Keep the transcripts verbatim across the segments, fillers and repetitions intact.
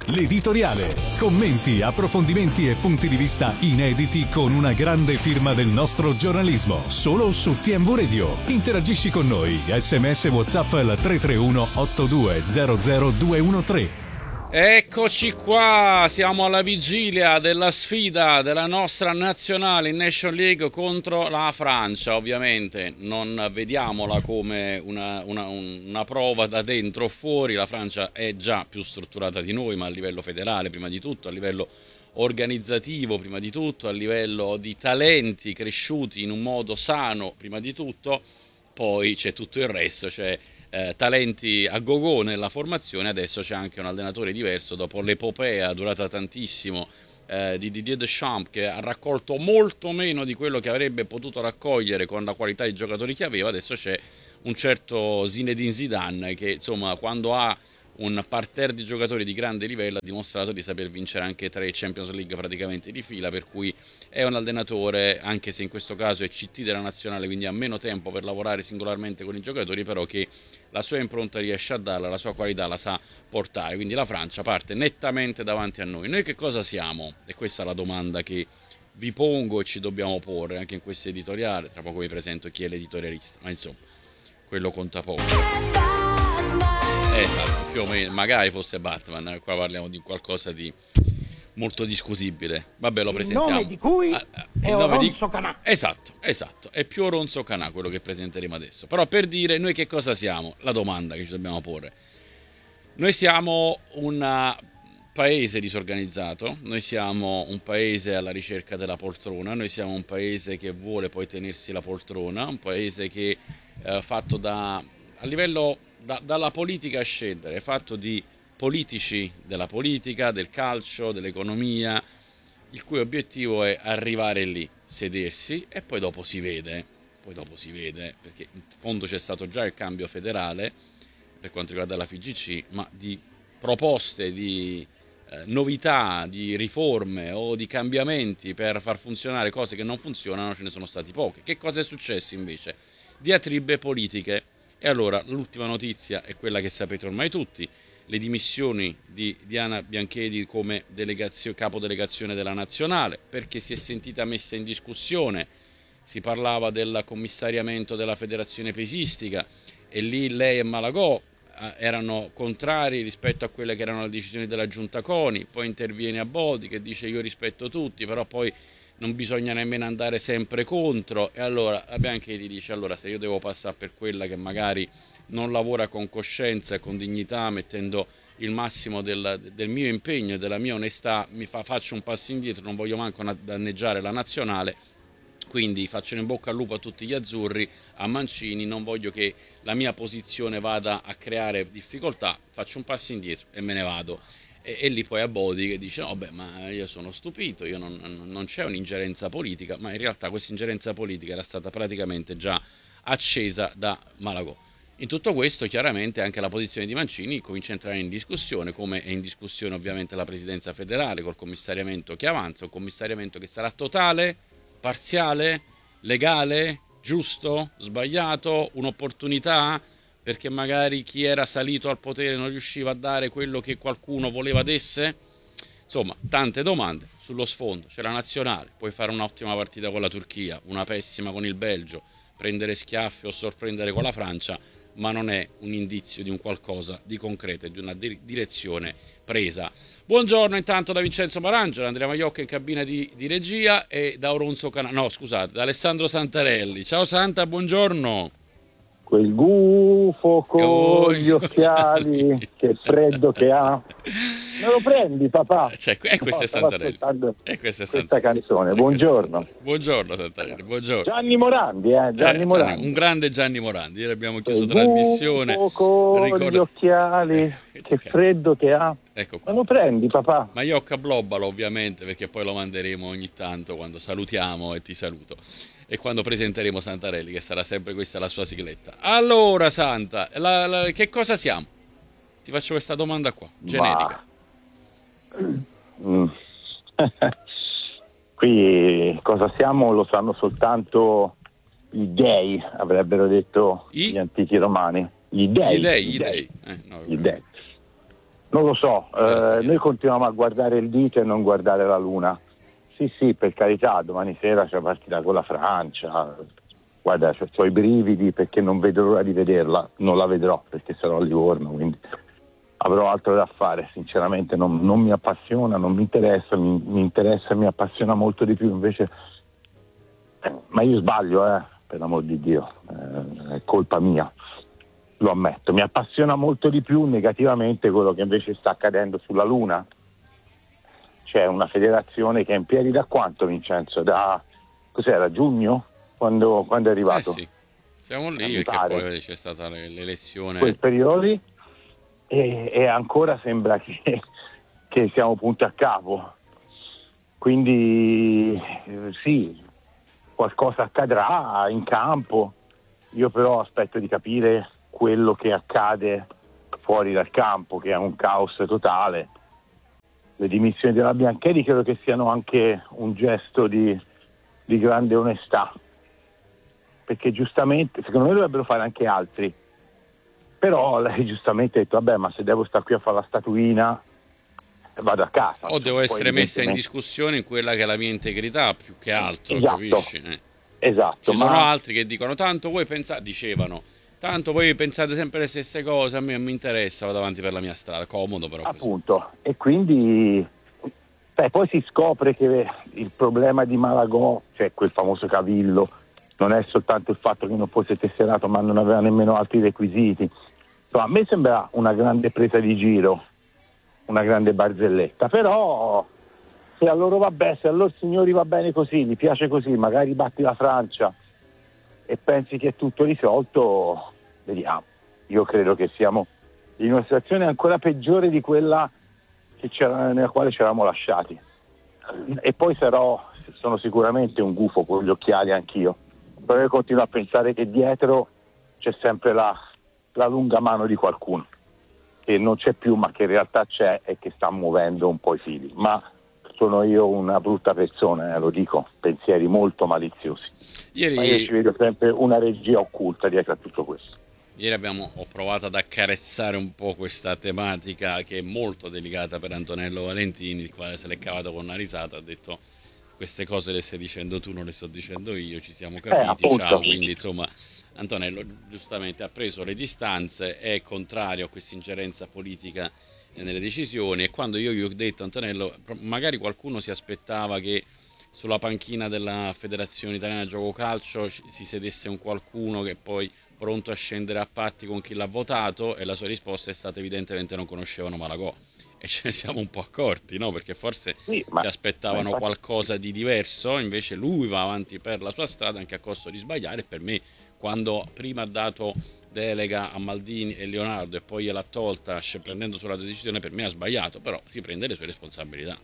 l'editoriale. Commenti, approfondimenti e punti di vista inediti con una grande firma del nostro giornalismo. Solo su T M V Radio. Interagisci con noi. Sms WhatsApp al tre tre uno otto due zero zero due uno tre. Eccoci qua, siamo alla vigilia della sfida della nostra nazionale in Nation League contro la Francia. Ovviamente non vediamola come una, una, una prova da dentro o fuori, la Francia è già più strutturata di noi, ma a livello federale prima di tutto, a livello organizzativo prima di tutto, a livello di talenti cresciuti in un modo sano prima di tutto, poi c'è tutto il resto, cioè Eh, talenti a go-go nella formazione. Adesso c'è anche un allenatore diverso dopo l'epopea durata tantissimo eh, di Didier Deschamps, che ha raccolto molto meno di quello che avrebbe potuto raccogliere con la qualità di giocatori che aveva. Adesso c'è un certo Zinedine Zidane che, insomma, quando ha un parterre di giocatori di grande livello ha dimostrato di saper vincere anche tre Champions League praticamente di fila, per cui è un allenatore, anche se in questo caso è C T della nazionale, quindi ha meno tempo per lavorare singolarmente con i giocatori, però che la sua impronta riesce a darla, la sua qualità la sa portare. Quindi la Francia parte nettamente davanti a noi. Noi che cosa siamo? E questa è la domanda che vi pongo e ci dobbiamo porre anche in questo editoriale. Tra poco vi presento chi è l'editorialista, ma insomma, quello conta poco. Esatto, più o meno, magari fosse Batman, qua parliamo di qualcosa di molto discutibile. Vabbè, lo presentiamo. Il nome di cui ah, ah, è Oronzo di... Canà. Esatto, esatto, è più Oronzo Canà quello che presenteremo adesso. Però per dire, noi che cosa siamo? La domanda che ci dobbiamo porre. Noi siamo un paese disorganizzato, noi siamo un paese alla ricerca della poltrona, noi siamo un paese che vuole poi tenersi la poltrona, un paese che è fatto da, a livello, da, dalla politica a scendere, è fatto di politici della politica, del calcio, dell'economia, il cui obiettivo è arrivare lì, sedersi e poi dopo si vede, poi dopo si vede, perché in fondo c'è stato già il cambio federale per quanto riguarda la F I G C, ma di proposte, di eh, novità, di riforme o di cambiamenti per far funzionare cose che non funzionano ce ne sono stati poche. Che cosa è successo invece? Diatribe politiche. E allora l'ultima notizia è quella che sapete ormai tutti: le dimissioni di Diana Bianchedi come delegazio, capodelegazione della nazionale, perché si è sentita messa in discussione, si parlava del commissariamento della federazione pesistica e lì lei e Malagò eh, erano contrari rispetto a quelle che erano le decisioni della giunta CONI, poi interviene Abodi che dice io rispetto tutti, però poi non bisogna nemmeno andare sempre contro, e allora la Bianchedi dice allora se io devo passare per quella che magari non lavora con coscienza e con dignità, mettendo il massimo del, del mio impegno e della mia onestà, mi fa, faccio un passo indietro, non voglio manco danneggiare la nazionale, quindi faccio in bocca al lupo a tutti gli azzurri, a Mancini, non voglio che la mia posizione vada a creare difficoltà, faccio un passo indietro e me ne vado. E, e lì poi Abodi che dice no beh ma io sono stupito, io non, non c'è un'ingerenza politica, ma in realtà questa ingerenza politica era stata praticamente già accesa da Malagò. In tutto questo chiaramente anche la posizione di Mancini comincia a entrare in discussione, come è in discussione ovviamente la presidenza federale col commissariamento che avanza, un commissariamento che sarà totale, parziale, legale, giusto, sbagliato, un'opportunità, perché magari chi era salito al potere non riusciva a dare quello che qualcuno voleva desse. Insomma, tante domande sullo sfondo. C'è la nazionale, puoi fare un'ottima partita con la Turchia, una pessima con il Belgio, prendere schiaffi o sorprendere con la Francia, ma non è un indizio di un qualcosa di concreto e di una di- direzione presa. Buongiorno intanto da Vincenzo Marangelo, Andrea Maiocca in cabina di, di regia e da Oronzo Canà, no scusate, da Alessandro Santarelli. Ciao Santa, buongiorno. Quel gufo con oh, gli occhiali, che freddo che ha. Me lo prendi papà? Cioè, e questo no, è Santarelli. E questo è questa canzone, buongiorno. Buongiorno Santarelli, buongiorno. Gianni Morandi, eh, Gianni eh, Morandi. Un grande Gianni Morandi, ieri abbiamo chiuso trasmissione. Gufo con Ricorda... gli occhiali, eh, che freddo che ha. Ecco Me lo prendi papà? Maiocca blobbalo ovviamente, perché poi lo manderemo ogni tanto quando salutiamo e ti saluto. E quando presenteremo Santarelli, che sarà sempre questa la sua sigletta. Allora Santa, la, la, che cosa siamo? Ti faccio questa domanda qua, generica. Mm. Qui cosa siamo lo sanno soltanto i dei, avrebbero detto I? gli antichi romani. Gli dei. Gli dei, gli dei. dei. Eh, no, gli dei. Non lo so, eh, noi continuiamo a guardare il dito e non guardare la luna. Sì, sì, per carità, domani sera c'è partita con la Francia. Guarda, ho i brividi perché non vedo l'ora di vederla. Non la vedrò perché sarò a Livorno, quindi avrò altro da fare. Sinceramente non, non mi appassiona, non mi interessa, mi, mi interessa e mi appassiona molto di più invece. Eh, ma io sbaglio, eh, per l'amor di Dio, eh, è colpa mia. Lo ammetto, mi appassiona molto di più negativamente quello che invece sta accadendo sulla Luna. C'è una federazione che è in piedi da quanto, Vincenzo? Da cos'era, giugno? Quando, quando è arrivato? Eh sì, siamo lì Mi perché pare. poi c'è stata l'elezione. Quel periodo lì, e, e ancora sembra che, che siamo punto a capo. Quindi eh, sì, qualcosa accadrà in campo. Io però aspetto di capire quello che accade fuori dal campo, che è un caos totale. Le dimissioni della Biancheri credo che siano anche un gesto di, di grande onestà, perché giustamente, secondo me dovrebbero fare anche altri, però lei giustamente ha detto vabbè, ma se devo stare qui a fare la statuina vado a casa. O devo essere messa in evidentemente... discussione in quella che è la mia integrità più che altro, esatto, capisci? Eh. Esatto. Ci ma... sono altri che dicono tanto voi pensate, dicevano tanto voi pensate sempre le stesse cose, a me non mi interessa, vado avanti per la mia strada, comodo però così. Appunto, e quindi beh, poi si scopre che il problema di Malagò, cioè quel famoso cavillo, non è soltanto il fatto che non fosse tesserato, ma non aveva nemmeno altri requisiti. Insomma, a me sembra una grande presa di giro, una grande barzelletta, però se a loro va bene, se a loro signori va bene così, gli piace così, magari batti la Francia e pensi che è tutto risolto, vediamo. Io credo che siamo in una situazione ancora peggiore di quella che c'era, nella quale ci eravamo lasciati. E poi sarò, sono sicuramente un gufo con gli occhiali anch'io, però io continuo a pensare che dietro c'è sempre la, la lunga mano di qualcuno che non c'è più ma che in realtà c'è e che sta muovendo un po' i fili. Ma sono io una brutta persona, eh, lo dico, pensieri molto maliziosi. Ieri... Ma io ci vedo sempre una regia occulta dietro a tutto questo. Ieri abbiamo, ho provato ad accarezzare un po' questa tematica che è molto delicata per Antonello Valentini, il quale se l'è cavato con una risata, ha detto queste cose le stai dicendo tu, non le sto dicendo io, ci siamo capiti, eh, ciao. Quindi insomma Antonello giustamente ha preso le distanze, è contrario a questa ingerenza politica nelle decisioni, e quando io gli ho detto Antonello, magari qualcuno si aspettava che sulla panchina della Federazione Italiana Gioco Calcio si sedesse un qualcuno che poi pronto a scendere a patti con chi l'ha votato, e la sua risposta è stata evidentemente non conoscevano Malagò, e ce ne siamo un po' accorti, no? Perché forse sì, ma, si aspettavano infatti... qualcosa di diverso, invece lui va avanti per la sua strada anche a costo di sbagliare. Per me, quando prima ha dato delega a Maldini e Leonardo e poi gliel'ha tolta prendendo sulla decisione, per me ha sbagliato, però si prende le sue responsabilità.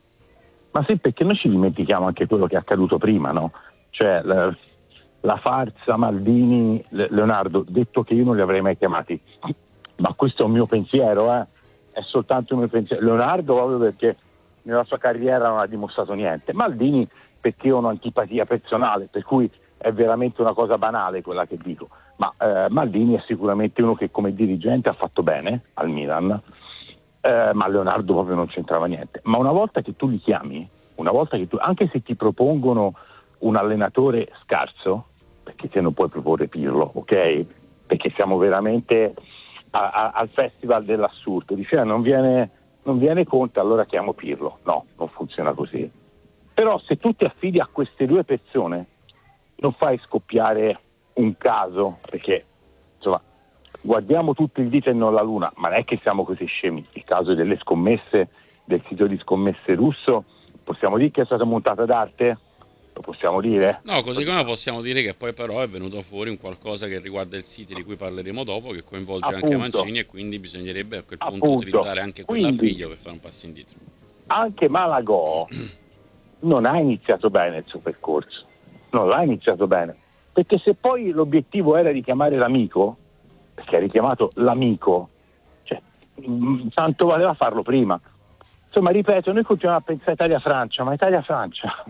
Ma sì, perché noi ci dimentichiamo anche quello che è accaduto prima, no? Cioè la, la farsa Maldini, Leonardo, detto che io non li avrei mai chiamati, ma questo è un mio pensiero, eh? È soltanto un mio pensiero. Leonardo proprio perché nella sua carriera non ha dimostrato niente, Maldini perché io ho un'antipatia personale, per cui è veramente una cosa banale quella che dico, ma eh, Maldini è sicuramente uno che come dirigente ha fatto bene al Milan, eh, ma Leonardo proprio non c'entrava niente. Ma una volta che tu li chiami, una volta che tu, anche se ti propongono un allenatore scarso, perché te non puoi proporre Pirlo, ok? Perché siamo veramente a, a, al festival dell'assurdo, dice ah, non viene, non viene Conte, allora chiamo Pirlo. No, non funziona così. Però se tu ti affidi a queste due persone non fai scoppiare un caso, perché insomma guardiamo tutto il dito e non la luna, ma non è che siamo così scemi. Il caso delle scommesse, del sito di scommesse russo, possiamo dire che è stata montata d'arte? Lo possiamo dire? No, così come possiamo dire che poi però è venuto fuori un qualcosa che riguarda il sito di cui parleremo dopo, che coinvolge appunto anche Mancini, e quindi bisognerebbe a quel punto appunto utilizzare anche quell'appiglio per fare un passo indietro. Anche Malagò non ha iniziato bene il suo percorso, non l'ha iniziato bene, perché se poi l'obiettivo era richiamare l'amico, perché ha richiamato l'amico, cioè tanto valeva farlo prima. Insomma, ripeto, noi continuiamo a pensare Italia-Francia, ma Italia-Francia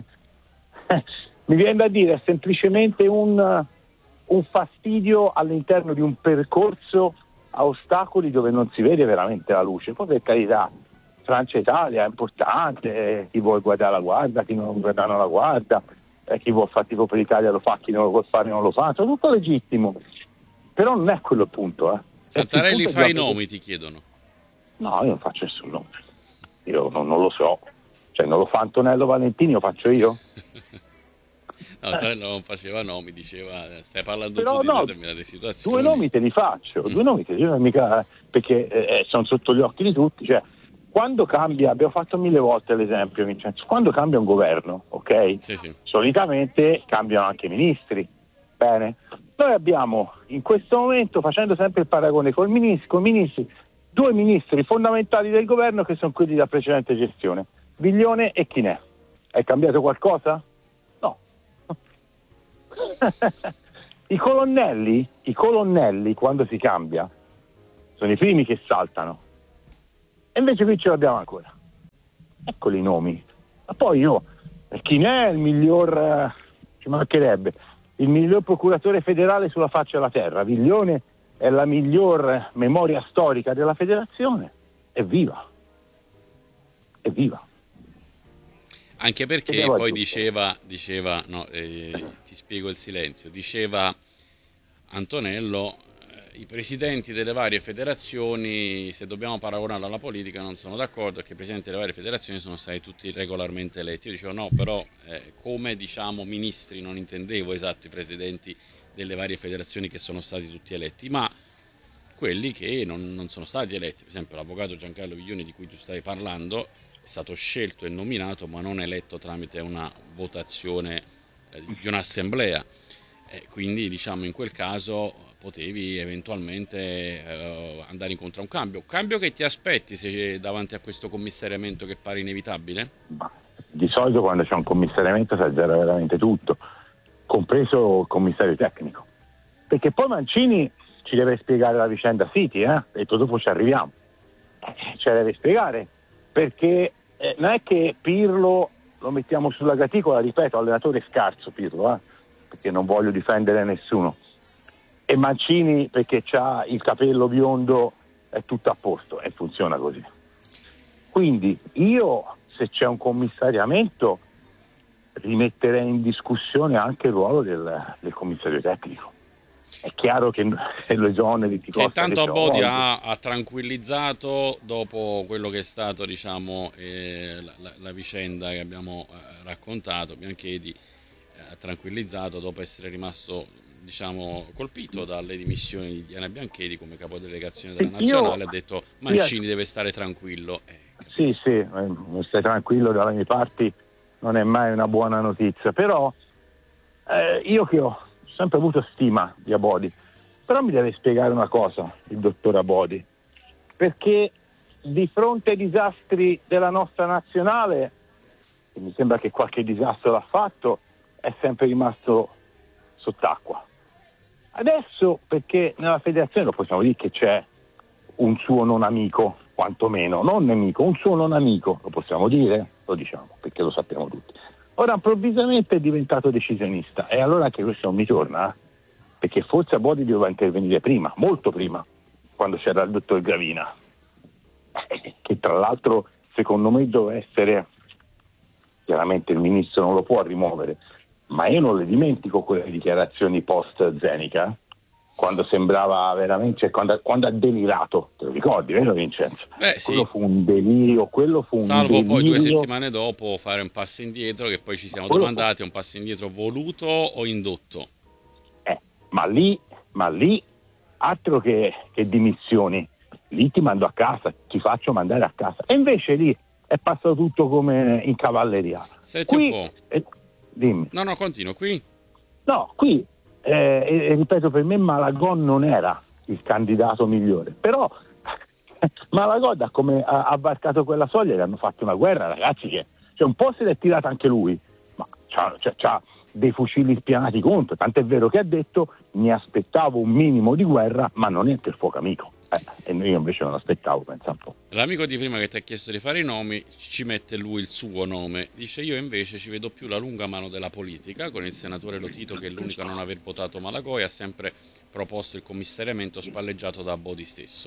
mi viene da dire è semplicemente un, un fastidio all'interno di un percorso a ostacoli dove non si vede veramente la luce. Poi per carità, Francia e Italia è importante, chi vuole guardare la guarda, chi non vuole guardare non la guarda, eh, chi vuole fare tipo per l'Italia lo fa, chi non lo vuole fare non lo fa, è tutto legittimo, però non è quello il punto. Eh. Santarelli fa i nomi, ti chiedono. No, io non faccio nessun nome, io non, non lo so, cioè non lo fa Antonello Valentini, lo faccio io? No, Antonello non faceva nomi, diceva stai parlando però, tu no, di determinate situazioni. Due nomi te li faccio, mm. due nomi te li faccio, mica, perché eh, sono sotto gli occhi di tutti, cioè quando cambia, abbiamo fatto mille volte l'esempio Vincenzo, quando cambia un governo, ok? Sì, sì. Solitamente cambiano anche i ministri, bene? Noi abbiamo in questo momento, facendo sempre il paragone con i ministri, con i ministri, due ministri fondamentali del governo che sono quelli della precedente gestione, Viglione e Chinè. È cambiato qualcosa? No. I colonnelli, i colonnelli quando si cambia sono i primi che saltano. E invece qui ce l'abbiamo ancora. Eccoli i nomi. Ma poi io, Chinè è il miglior, eh, ci mancherebbe, il miglior procuratore federale sulla faccia della terra. Viglione è la miglior memoria storica della federazione. Evviva. Evviva. Anche perché poi diceva, diceva no, eh, ti spiego il silenzio, diceva Antonello, i presidenti delle varie federazioni, se dobbiamo paragonarlo alla politica, non sono d'accordo, perché i presidenti delle varie federazioni sono stati tutti regolarmente eletti. Io dicevo no, però eh, come diciamo ministri non intendevo esatto i presidenti delle varie federazioni che sono stati tutti eletti, ma quelli che non, non sono stati eletti. Per esempio l'avvocato Giancarlo Viglioni di cui tu stai parlando è stato scelto e nominato, ma non eletto tramite una votazione eh, di un'assemblea. Eh, quindi diciamo in quel caso potevi eventualmente eh, andare incontro a un cambio. Cambio che ti aspetti se davanti a questo commissariamento che pare inevitabile? Di solito quando c'è un commissariamento si azzera veramente tutto, compreso il commissario tecnico. Perché poi Mancini ci deve spiegare la vicenda City, eh? E dopo ci arriviamo. Eh, ce la deve spiegare, perché eh, non è che Pirlo lo mettiamo sulla graticola, ripeto, allenatore scarso Pirlo, eh? Perché non voglio difendere nessuno. E Mancini perché c'ha il capello biondo è tutto a posto e funziona così. Quindi io, se c'è un commissariamento, rimetterei in discussione anche il ruolo del, del commissario tecnico. È chiaro che lo esoneri ti costa. Che intanto Abodi ha, ha tranquillizzato dopo quello che è stato diciamo eh, la, la vicenda che abbiamo eh, raccontato. Bianchedi eh, ha tranquillizzato dopo essere rimasto diciamo colpito dalle dimissioni di Diana Bianchedi come capodelegazione della nazionale. Io, ha detto Mancini io, deve stare tranquillo. Eh, sì sì, eh, stai tranquillo dalle mie parti, non è mai una buona notizia, però eh, io che ho sempre avuto stima di Abodi, però mi deve spiegare una cosa il dottor Abodi, perché di fronte ai disastri della nostra nazionale, e mi sembra che qualche disastro l'ha fatto, è sempre rimasto sott'acqua. Adesso, perché nella federazione lo possiamo dire che c'è un suo non amico, quantomeno, non nemico, un suo non amico, lo possiamo dire? Lo diciamo, perché lo sappiamo tutti. Ora improvvisamente è diventato decisionista e allora anche questo non mi torna, eh? Perché forse Abodi doveva intervenire prima, molto prima, quando c'era il dottor Gravina, eh, che tra l'altro secondo me doveva essere, chiaramente il ministro non lo può rimuovere, ma io non le dimentico quelle dichiarazioni post Zenica, quando sembrava veramente, cioè quando, quando ha delirato, te lo ricordi, vero Vincenzo? Beh, quello sì. fu un delirio, quello fu un Salvo delirio. Poi due settimane dopo fare un passo indietro, che poi ci siamo quello domandati, fu... un passo indietro voluto o indotto? Eh, ma lì, ma lì, altro che, che dimissioni, lì ti mando a casa, ti faccio mandare a casa. E invece lì è passato tutto come in cavalleria. Senti qui, un po'. Eh, dimmi. No, no, continuo, qui? No, qui... Eh, e, e ripeto, per me Malagòn non era il candidato migliore, però Malagòn da come ha, ha varcato quella soglia gli hanno fatto una guerra, ragazzi, che cioè, un po' se l'è tirata anche lui, ma c'ha, c'ha, c'ha dei fucili spianati contro, tant'è vero che ha detto mi aspettavo un minimo di guerra ma non è per fuoco amico. Eh, e io invece non aspettavo, pensa un po'. L'amico di prima che ti ha chiesto di fare i nomi ci mette lui il suo nome, dice io invece ci vedo più la lunga mano della politica con il senatore Lotito che è l'unico a non aver votato Malagò e ha sempre proposto il commissariamento spalleggiato da Bodi stesso.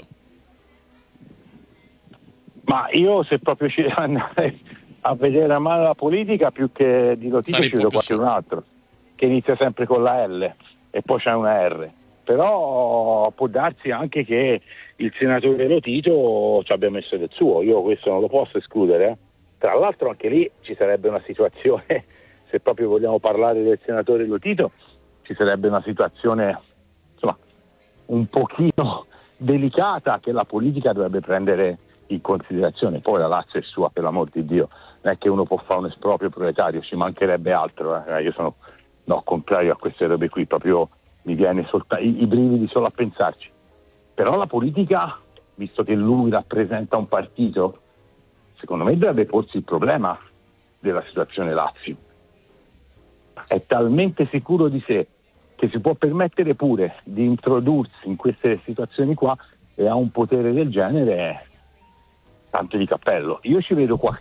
Ma io, se proprio ci devo andare a vedere a mano la politica, più che di Lotito ci vedo qualcun altro che inizia sempre con la L e poi c'è una R. Però può darsi anche che il senatore Lotito ci abbia messo del suo, io questo non lo posso escludere. Eh. Tra l'altro anche lì ci sarebbe una situazione, se proprio vogliamo parlare del senatore Lotito, ci sarebbe una situazione insomma un pochino delicata che la politica dovrebbe prendere in considerazione. Poi la Lazio è sua, per l'amor di Dio, non è che uno può fare un esproprio proletario, ci mancherebbe altro, eh. Io sono no, contrario a queste robe qui, proprio mi viene solta- i, i brividi solo a pensarci. Però la politica, visto che lui rappresenta un partito, secondo me dovrebbe porsi il problema della situazione Lazio. È talmente sicuro di sé che si può permettere pure di introdursi in queste situazioni qua, e ha un potere del genere tanto di cappello. Io ci vedo qua